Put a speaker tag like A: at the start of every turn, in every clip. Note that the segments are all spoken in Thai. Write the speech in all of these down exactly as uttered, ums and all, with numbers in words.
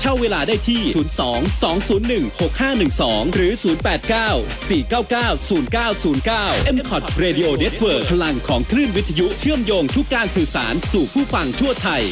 A: เช่าเวลาได้ที่ศูนย์ สอง สอง ศูนย์ หนึ่ง หก ห้า หนึ่ง สองหรือศูนย์ แปด เก้า สี่ เก้า เก้า ศูนย์ เก้า ศูนย์ เก้า เอ็ม คอท Radio Network พลังของคลื่นวิทยุเชื่อมโยงทุกการสื่อสารสู่ผู้ฟังทั่วไทย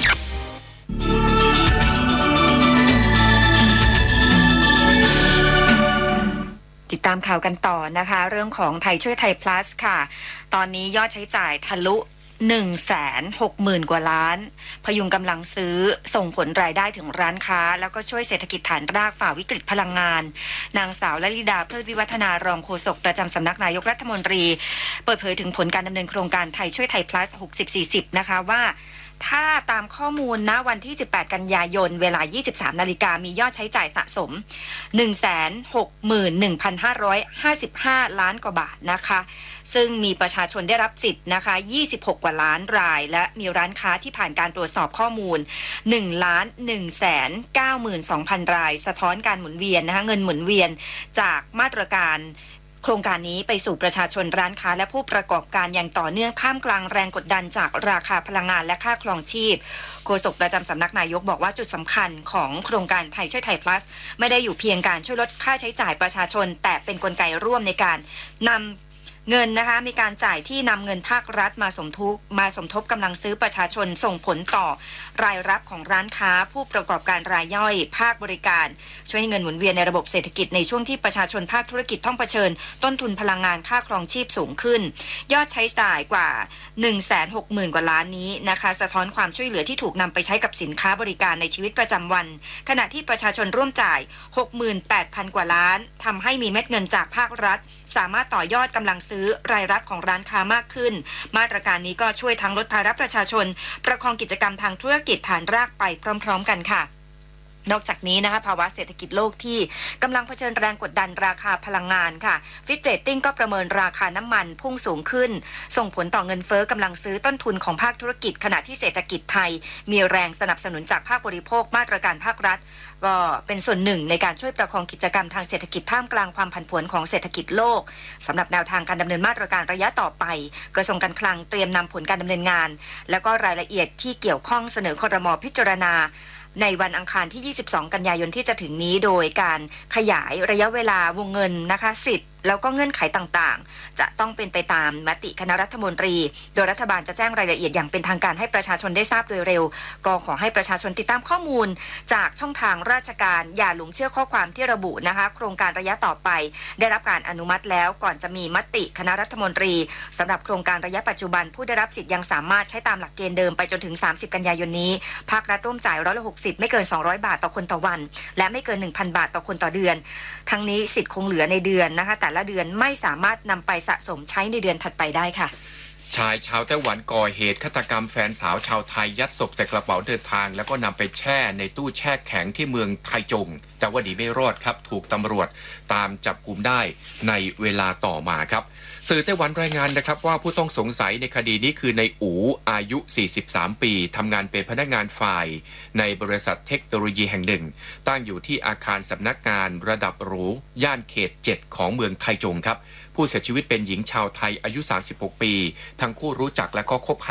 B: ติดตามข่าวกันต่อนะคะเรื่องของไทยช่วยไทย plus ค่ะตอนนี้ยอดใช้จ่ายทะลุ หนึ่งแสนหกหมื่น กว่าล้านพยุงกำลังซื้อส่งผลรายได้ถึงร้านค้าแล้วก็ช่วยเศรษฐกิจฐานรากฝ่าวิกฤตพลังงานนางสาวลลิดาเพลิดวิวัฒนารองโฆษกประจำสำนักนายกรัฐมนตรีเปิดเผยถึงผลการดำเนินโครงการไทยช่วยไทย plus หกสิบ สี่สิบนะคะว่าถ้าตามข้อมูลณวันที่สิบแปดกันยายนเวลา ยี่สิบสามนาฬิกามียอดใช้จ่ายสะสม หนึ่งแสนหกหมื่นหนึ่งพันห้าร้อยห้าสิบห้า ล้านกว่าบาทนะคะซึ่งมีประชาชนได้รับสิทธิ์นะคะยี่สิบหกกว่าล้านรายและมีร้านค้าที่ผ่านการตรวจสอบข้อมูล หนึ่งล้านหนึ่งแสนเก้าหมื่นสองพัน รายสะท้อนการหมุนเวียนนะคะเงินหมุนเวียนจากมาตรการโครงการนี้ไปสู่ประชาชนร้านค้าและผู้ประกอบการอย่างต่อเนื่องท่ามกลางแรงกดดันจากราคาพลังงานและค่าครองชีพโฆษกประจำสำนักนายกบอกว่าจุดสำคัญของโครงการไทยช่วยไทย plus ไม่ได้อยู่เพียงการช่วยลดค่าใช้จ่ายประชาชนแต่เป็นกลไกร่วมในการนำเงินนะคะมีการจ่ายที่นำเงินภาครัฐมาสมทบมาสมทบกำลังซื้อประชาชนส่งผลต่อรายรับของร้านค้าผู้ประกอบการรายย่อยภาคบริการช่วยให้เงินหมุนเวียนในระบบเศรษฐกิจในช่วงที่ประชาชนภาคธุรกิจต้องเผชิญต้นทุนพลังงานค่าครองชีพสูงขึ้นยอดใช้จ่ายกว่า หนึ่งแสนหกหมื่น กว่าล้านนี้นะคะสะท้อนความช่วยเหลือที่ถูกนำไปใช้กับสินค้าบริการในชีวิตประจำวันขณะที่ประชาชนร่วมจ่าย หกหมื่นแปดพัน กว่าล้านทำให้มีเม็ดเงินจากภาครัฐสามารถต่อยอดกำลังซื้อรายรับของร้านค้ามากขึ้นมาตรการนี้ก็ช่วยทั้งลดภาระประชาชนประคองกิจกรรมทางธุรกิจฐานรากไปพร้อมๆกันค่ะนอกจากนี้นะคะภาวะเศรษฐกิจโลกที่กำลังเผชิญแรงกดดันราคาพลังงานค่ะฟิตเรตติ้งก็ประเมินราคาน้ำมันพุ่งสูงขึ้นส่งผลต่อเงินเฟ้อกำลังซื้อต้นทุนของภาคธุรกิจขณะที่เศรษฐกิจไทยมีแรงสนับสนุนจากภาคบริโภคมาตรการภาครัฐก็เป็นส่วนหนึ่งในการช่วยประคองกิจกรรมทางเศรษฐกิจท่ามกลางความผันผวนของเศรษฐกิจโลกสำหรับแนวทางการดำเนินมาตรการระยะต่อไปกระทรวงการคลังเตรียมนำผลการดำเนินงานแล้วก็รายละเอียดที่เกี่ยวข้องเสนอครม.พิจารณาในวันอังคารที่ยี่สิบสองกันยายนที่จะถึงนี้โดยการขยายระยะเวลาวงเงินนะคะสิทธิ์แล้วก็เงื่อนไขต่างๆจะต้องเป็นไปตามมติคณะรัฐมนตรีโดยรัฐบาลจะแจ้งรายละเอียดอย่างเป็นทางการให้ประชาชนได้ทราบโดยเร็วก็ขอให้ประชาชนติดตามข้อมูลจากช่องทางราชการอย่าหลงเชื่อข้อความที่ระบุนะคะโครงการระยะต่อไปได้รับการอนุมัติแล้วก่อนจะมีมติคณะรัฐมนตรีสำหรับโครงการระยะปัจจุบันผู้ได้รับสิทธิ์ยังสามารถใช้ตามหลักเกณฑ์เดิมไปจนถึงสามสิบกันยายนนี้ภาครัฐร่วมจ่ายร้อยละหกสิบไม่เกินสองร้อยบาทต่อคนต่อวันและไม่เกิน หนึ่งพัน บาทต่อคนต่อเดือนทั้งนี้สิทธิ์คงเหลือในเดือนนะคะแต่ละเดือนไม่สามารถนำไปสะสมใช้ในเดือนถัดไปได้ค่ะ
C: ชายชาวไต้หวันก่อเหตุฆาตกรรมแฟนสาวชาวไทยยัดศพใส่กระเป๋าเดินทางแล้วก็นำไปแช่ในตู้แช่แข็งที่เมืองไทจงแต่ว่าหนีไม่รอดครับถูกตำรวจตามจับกุมได้ในเวลาต่อมาครับสื่อไต้หวันรายงานนะครับว่าผู้ต้องสงสัยในคดีนี้คือในอู๋อายุสี่สิบสามปีทำงานเป็นพนักงานฝ่ายในบริษัทเทคโนโลยีแห่งหนึ่งตั้งอยู่ที่อาคารสำนักงานระดับหรูย่านเขตเจ็ดของเมืองไทจงครับผู้เสียชีวิตเป็นหญิงชาวไทยอายุสามสิบหกปีทั้งคู่รู้จักและก็คบ